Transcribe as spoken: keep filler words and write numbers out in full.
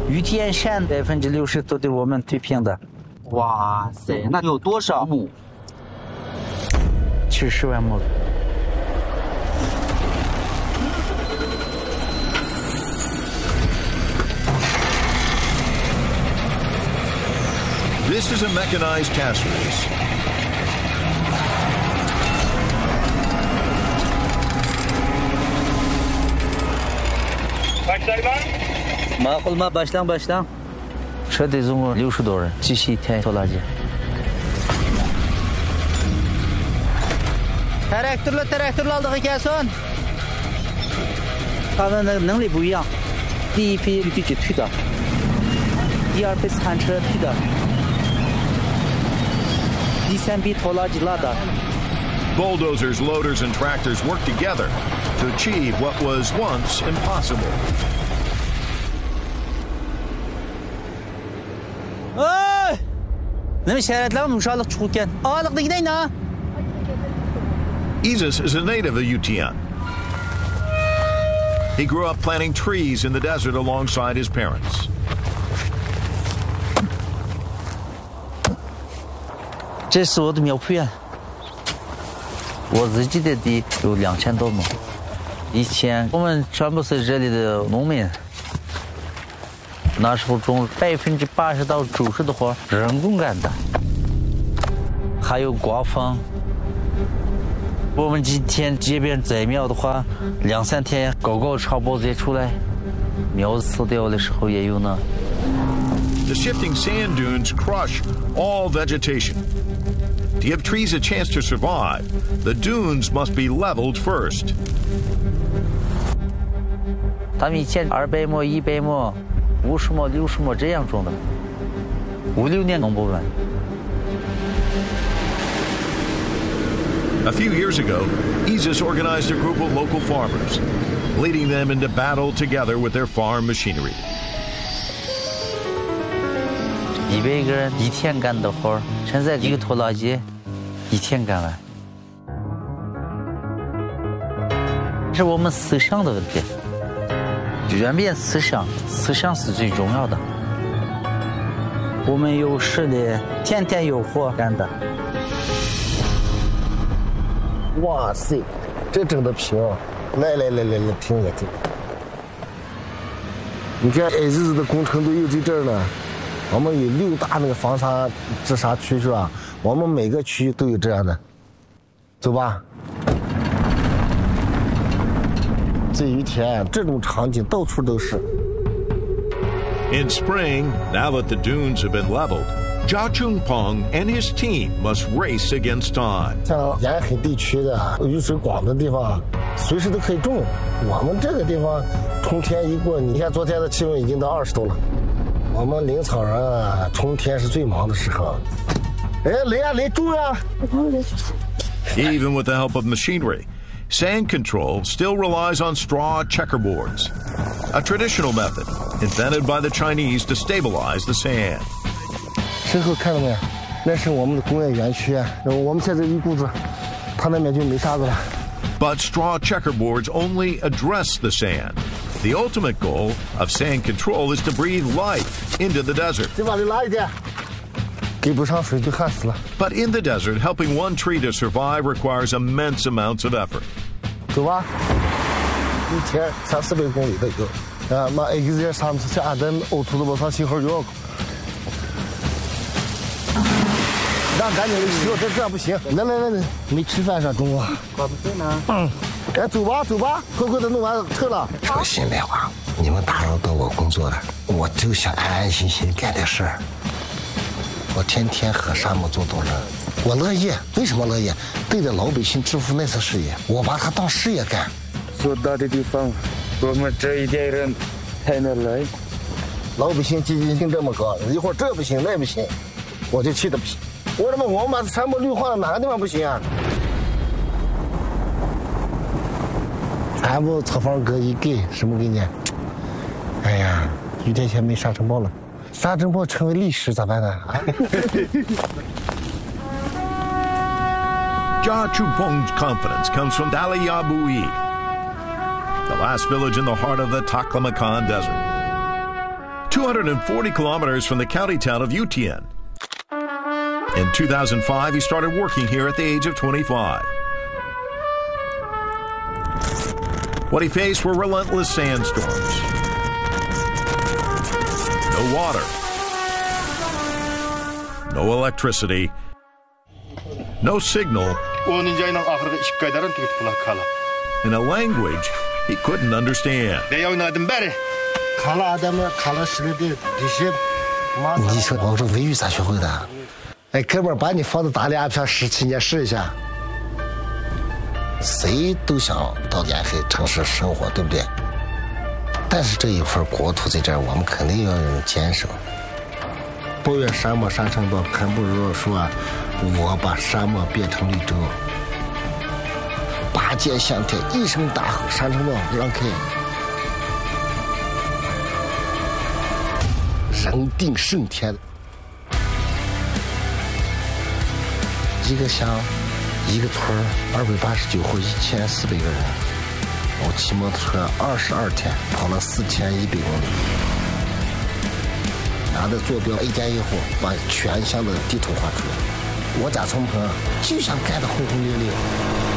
于天山百分之六十都对我们推平的。 哇塞，那有多少亩？ 七十万亩。 This is a mechanized cast race. Mağulma baştan baştan.车队总共六十多人，继续抬拖拉机。Traktörle traktörle aldık iki son. 他们的能力不一样，第一批驴机推的，第二批铲车推的。 Bulldozers, loaders, and tractors work together to achieve what was once impossible. Hey! Isis is a native of Yutian. He grew up planting trees in the desert alongside his parents. 这是我的苗圃啊，我自己的地有两千多亩。以前我们全部是这里的农民，那时候种百分之八十到九十的活人工干的，还有刮风。我们今天这边栽苗的话，两三天高高潮包再出来，苗死掉的时候也有呢。 The shifting sand dunes crush all vegetation. To give trees a chance to survive, the dunes must be leveled first. 他们以前二百亩、一百亩、五十亩、六十亩这样种的，五六年弄不完。 A few years ago, Isis organized a group of local farmers, leading them into battle together with their farm machinery. 一百个人一天干的活，现在一个拖拉机一天干完。是我们思想的问题，转变思想，思想是最重要的。我们有实力，天天有活干的。 哇塞，这整的平！来来来来来，停一停。你看 ，A 字的工程都有在这儿呢。我们有六大那个防沙治沙区是吧？我们每个区都有这样的，走吧。这一天这种场景到处都是。 In spring, now that the dunes have been leveled, Jia Chungpeng and his team must race against time. 像沿海地区的雨水广的地方，随时都可以种。我们这个地方，春天一过，你看昨天的气温已经到二十度了。我们林草人啊，春天是最忙的时候。哎，来啊，来种啊！ Even with the help of machinery, sand control still relies on straw checkerboards, a traditional method invented by the Chinese to stabilize the sand. 身后看到没有？那是我们的工业园区，我们现在一股子，它那边就没沙子了。 But straw checkerboards only address the sand. The ultimate goal of sand control is to breathe life into the desert. 再往里拉一点，给不上水就旱死了。 But in the desert, helping one tree to survive requires immense amounts of effort. 走吧，一天三四百公里都有。啊，妈，一个人上次去俺在呕吐的我上信号就要。让赶紧的洗，这这样不行。来来来来，没吃饭上中午。 搞不对呢。 嗯。哎，走吧走吧，快快的弄完撤了。 说心里话，你们打扰到我工作了，我就想安安心心干点事儿。我天天和沙漠做斗争，我乐意。为什么乐意？对着老百姓致富那次事业，我把它当事业干。 说到的地方，我们这一代人才能来。 老百姓积极性这么高，一会儿这不行那不行，我就气得不行。我他妈我们把沙漠绿化了，哪个地方不行啊？俺不侧方哥一给什么给你？哎呀，雨天前没沙尘暴了，沙尘暴成为历史咋办呢？啊 Jia Chungpeng's confidence comes from Daliyabuyi, the last village in the heart of the Taklamakan Desert. two hundred forty kilometers from the county town of Yutian. In two thousand five, he started working here at the age of twenty-five. What he faced were relentless sandstorms. No water. No electricity. No signal. In a language he couldn't understand. 你说我说维语咋学会的？哎，哥们儿，把你房子打两片十七年试一下。谁都想到沿海城市生活，对不对？但是这一份国土在这儿，我们肯定要有坚守。抱怨沙漠沙尘暴，还不如说我把沙漠变成绿洲。八节相贴，一声大吼，沙尘暴让开。人定胜天。一个乡，一个村儿，二百八十九户，一千四百个人。我骑摩托车二十二天，跑了四千一百公里。拿着坐标一家一户，把全乡的地图画出来。我家村棚就想盖得轰轰烈烈。